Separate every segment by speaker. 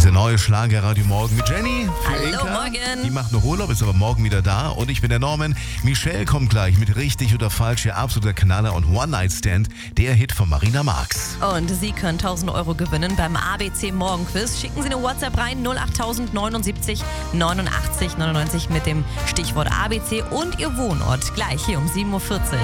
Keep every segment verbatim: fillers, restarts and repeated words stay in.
Speaker 1: ist der neue Schlagerradio Morgen mit Jenny.
Speaker 2: Hallo,
Speaker 1: Inka.
Speaker 2: morgen.
Speaker 1: Die macht noch Urlaub, ist aber morgen wieder da. Und ich bin der Norman. Michelle kommt gleich mit richtig oder falsch, ihr absoluter Knaller und One-Night-Stand, der Hit von Marina Marx.
Speaker 2: Und Sie können tausend Euro gewinnen beim A B C Morgenquiz. Schicken Sie eine WhatsApp rein, null acht neunundsiebzig neunundachtzig neunundneunzig mit dem Stichwort A B C und Ihr Wohnort. Gleich hier um sieben Uhr vierzig.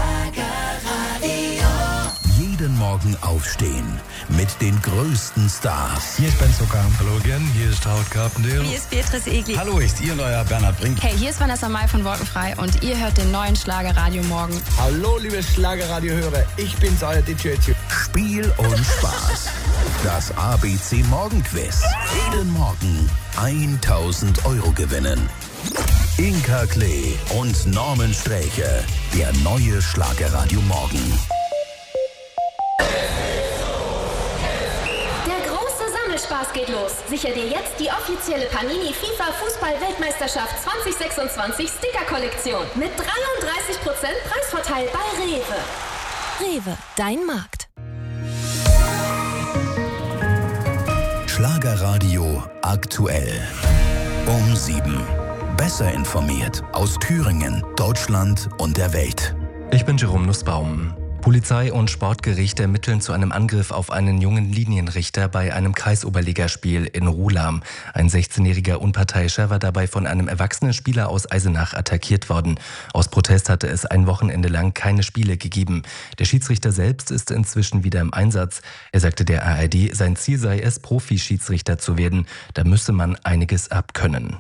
Speaker 3: Jeden Morgen aufstehen mit den größten Stars.
Speaker 4: Hier ist Ben Zucker. Hallo again, hier ist Howard Carpendale.
Speaker 2: Hier ist Beatrice Egli.
Speaker 4: Hallo, ist Ihr neuer Bernhard Brink.
Speaker 5: Hey, hier ist Vanessa Mai von Wolkenfrei und ihr hört den neuen Schlagerradio Morgen.
Speaker 6: Hallo, liebe Schlagerradio-Hörer, ich bin's, euer D J.
Speaker 3: Spiel und Spaß. Das A B C Morgenquiz. Jeden Morgen tausend Euro gewinnen. Inka Klee und Norman Sträche. Der neue Schlagerradio Morgen.
Speaker 7: Spaß geht los. Sicher dir jetzt die offizielle Panini FIFA Fußball-Weltmeisterschaft zwanzig sechsundzwanzig Sticker-Kollektion mit dreiunddreißig Prozent Preisvorteil bei Rewe.
Speaker 2: Rewe, dein Markt.
Speaker 3: Schlagerradio aktuell. Um sieben. Besser informiert aus Thüringen, Deutschland und der Welt.
Speaker 8: Ich bin Jerome Nussbaum. Polizei und Sportgericht ermitteln zu einem Angriff auf einen jungen Linienrichter bei einem Kreisoberligaspiel in Ruhlam. Ein sechzehnjähriger Unparteiischer war dabei von einem erwachsenen Spieler aus Eisenach attackiert worden. Aus Protest hatte es ein Wochenende lang keine Spiele gegeben. Der Schiedsrichter selbst ist inzwischen wieder im Einsatz. Er sagte der A R D, sein Ziel sei es, Profi-Schiedsrichter zu werden. Da müsse man einiges abkönnen.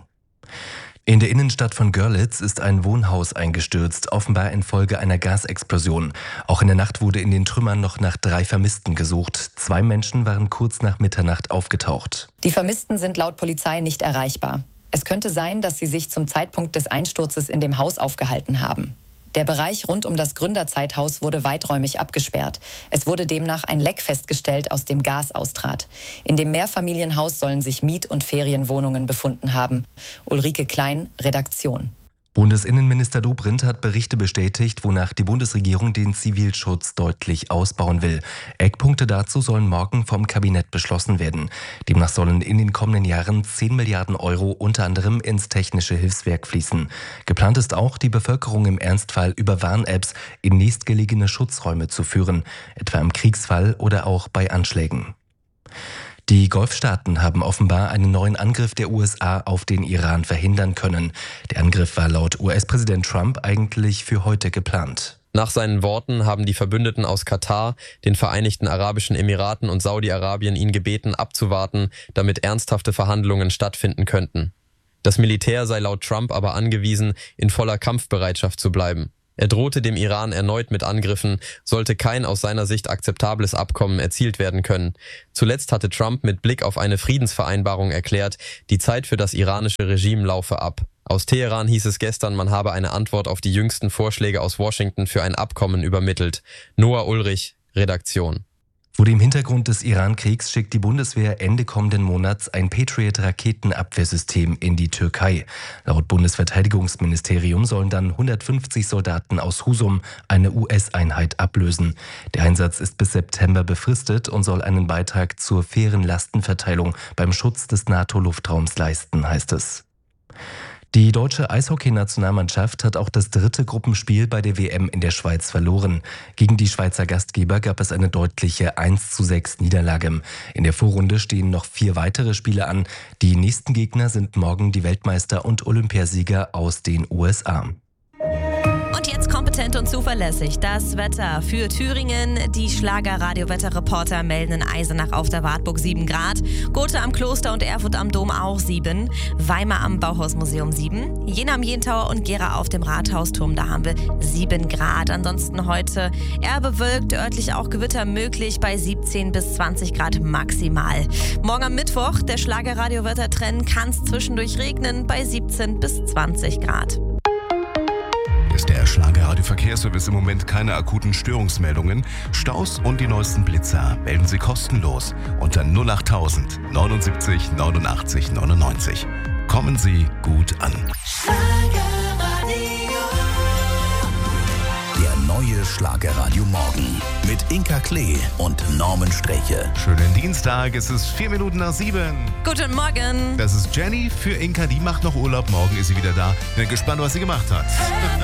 Speaker 8: In der Innenstadt von Görlitz ist ein Wohnhaus eingestürzt, offenbar infolge einer Gasexplosion. Auch in der Nacht wurde in den Trümmern noch nach drei Vermissten gesucht. Zwei Menschen waren kurz nach Mitternacht aufgetaucht.
Speaker 9: Die Vermissten sind laut Polizei nicht erreichbar. Es könnte sein, dass sie sich zum Zeitpunkt des Einsturzes in dem Haus aufgehalten haben. Der Bereich rund um das Gründerzeithaus wurde weiträumig abgesperrt. Es wurde demnach ein Leck festgestellt, aus dem Gas austrat. In dem Mehrfamilienhaus sollen sich Miet- und Ferienwohnungen befunden haben. Ulrike Klein, Redaktion.
Speaker 8: Bundesinnenminister Dobrindt hat Berichte bestätigt, wonach die Bundesregierung den Zivilschutz deutlich ausbauen will. Eckpunkte dazu sollen morgen vom Kabinett beschlossen werden. Demnach sollen in den kommenden Jahren zehn Milliarden Euro unter anderem ins technische Hilfswerk fließen. Geplant ist auch, die Bevölkerung im Ernstfall über Warn-Apps in nächstgelegene Schutzräume zu führen, etwa im Kriegsfall oder auch bei Anschlägen. Die Golfstaaten haben offenbar einen neuen Angriff der U S A auf den Iran verhindern können. Der Angriff war laut U S-Präsident Trump eigentlich für heute geplant.
Speaker 10: Nach seinen Worten haben die Verbündeten aus Katar, den Vereinigten Arabischen Emiraten und Saudi-Arabien ihn gebeten, abzuwarten, damit ernsthafte Verhandlungen stattfinden könnten. Das Militär sei laut Trump aber angewiesen, in voller Kampfbereitschaft zu bleiben. Er drohte dem Iran erneut mit Angriffen, sollte kein aus seiner Sicht akzeptables Abkommen erzielt werden können. Zuletzt hatte Trump mit Blick auf eine Friedensvereinbarung erklärt, die Zeit für das iranische Regime laufe ab. Aus Teheran hieß es gestern, man habe eine Antwort auf die jüngsten Vorschläge aus Washington für ein Abkommen übermittelt. Noah Ulrich, Redaktion.
Speaker 8: Vor dem Hintergrund des Iran-Kriegs schickt die Bundeswehr Ende kommenden Monats ein Patriot-Raketenabwehrsystem in die Türkei. Laut Bundesverteidigungsministerium sollen dann hundertfünfzig Soldaten aus Husum eine U S-Einheit ablösen. Der Einsatz ist bis September befristet und soll einen Beitrag zur fairen Lastenverteilung beim Schutz des NATO-Luftraums leisten, heißt es. Die deutsche Eishockey-Nationalmannschaft hat auch das dritte Gruppenspiel bei der W M in der Schweiz verloren. Gegen die Schweizer Gastgeber gab es eine deutliche eins zu sechs Niederlage. In der Vorrunde stehen noch vier weitere Spiele an. Die nächsten Gegner sind morgen die Weltmeister und Olympiasieger aus den U S A.
Speaker 2: Und jetzt kompetent und zuverlässig das Wetter für Thüringen. Die Schlager-Radio-Wetterreporter melden in Eisenach auf der Wartburg sieben Grad, Gotha am Kloster und Erfurt am Dom auch sieben, Weimar am Bauhausmuseum sieben, Jena am Jentauer und Gera auf dem Rathausturm, da haben wir sieben Grad. Ansonsten heute eher bewölkt, örtlich auch Gewitter möglich bei siebzehn bis zwanzig Grad maximal. Morgen am Mittwoch, der Schlager-Radio-Wettertrend, kann es zwischendurch regnen bei siebzehn bis zwanzig Grad.
Speaker 1: Ist der Schlagerradio-Verkehrsservice im Moment keine akuten Störungsmeldungen? Staus und die neuesten Blitzer melden Sie kostenlos unter null acht neunundsiebzig neunundachtzig neunundneunzig. Kommen Sie gut an.
Speaker 3: Der neue neue Schlagerradio Morgen mit Inka Klee und Norman Streche.
Speaker 1: Schönen Dienstag, es ist vier Minuten nach sieben.
Speaker 2: Guten Morgen.
Speaker 1: Das ist Jenny für Inka, die macht noch Urlaub. Morgen ist sie wieder da. Bin gespannt, was sie gemacht hat.